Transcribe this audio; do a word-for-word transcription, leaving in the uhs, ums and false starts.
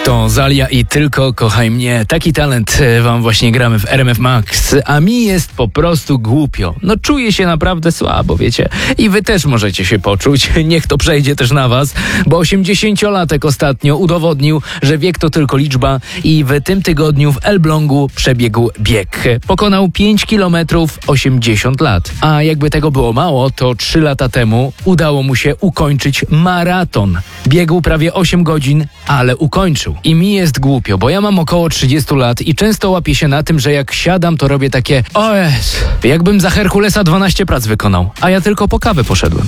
To Zalia i Tylko Kochaj Mnie. Taki talent wam właśnie gramy w R M F Max, a mi jest po prostu głupio. No czuję się naprawdę słabo, wiecie. I wy też możecie się poczuć. Niech to przejdzie też na was, bo osiemdziesięciolatek ostatnio udowodnił, że wiek to tylko liczba i w tym tygodniu w Elblągu przebiegł bieg. Pokonał pięć kilometrów osiemdziesiąt lat. A jakby tego było mało, to trzy lata temu udało mu się ukończyć maraton. Biegł prawie osiem godzin, ale ukończył. I mi jest głupio, bo ja mam około trzydzieści lat i często łapię się na tym, że jak siadam, to robię takie o jest, jakbym za Herkulesa dwanaście prac wykonał, a ja tylko po kawę poszedłem.